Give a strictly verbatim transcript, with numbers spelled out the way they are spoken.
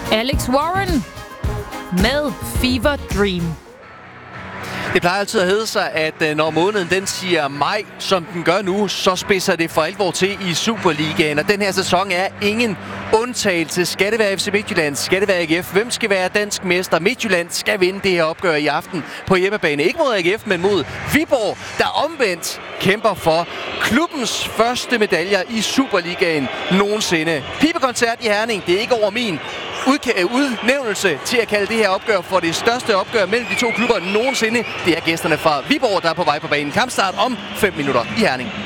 Alex Warren med Fever Dream. Det plejer altid at hedde sig, at når måneden den siger maj, som den gør nu, så spidser det for alvor til i Superligaen. Og den her sæson er ingen undtagelse. Skal det være F C Midtjylland? Skal det være A G F? Hvem skal være dansk mester? Midtjylland skal vinde det her opgør i aften på hjemmebane. Ikke mod A G F, men mod Viborg, der omvendt kæmper for klubbens første medaljer i Superligaen nogensinde. Pibekoncert i Herning, det er ikke over min udnævnelse til at kalde det her opgør for det største opgør mellem de to klubber nogensinde. Det er gæsterne fra Viborg, der er på vej på banen. Kampstart om fem minutter i Herning.